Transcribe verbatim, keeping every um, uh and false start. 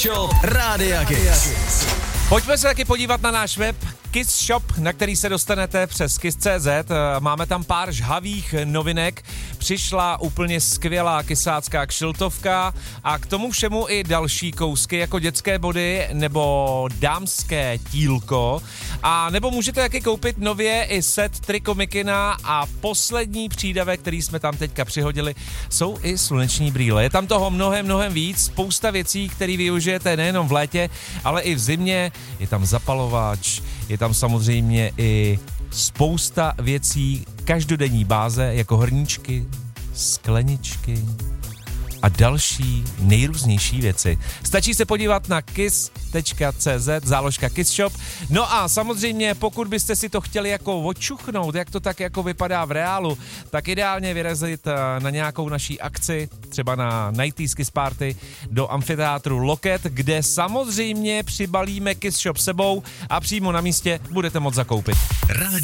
Shop Rádia Kiss. Pojďme se taky podívat na náš web Kiss Shop, na který se dostanete přes kiss tečka cé zet. Máme tam pár žhavých novinek. Přišla úplně skvělá kysácká kšiltovka a k tomu všemu i další kousky jako dětské body nebo dámské tílko. A nebo můžete taky koupit nově i set triko mikina a poslední přídavek, který jsme tam teďka přihodili, jsou i sluneční brýle. Je tam toho mnohem, mnohem víc, spousta věcí, které využijete nejenom v létě, ale i v zimě. Je tam zapalovač, je tam samozřejmě i spousta věcí každodenní báze, jako hrníčky, skleničky a další nejrůznější věci. Stačí se podívat na kiss tečka cé zet, záložka Kiss Shop. No a samozřejmě, pokud byste si to chtěli jako odčuchnout, jak to tak jako vypadá v reálu, tak ideálně vyrazit na nějakou naší akci, třeba na nineties Kiss Party do amfiteátru Loket, kde samozřejmě přibalíme Kiss Shop sebou a přímo na místě budete moct zakoupit.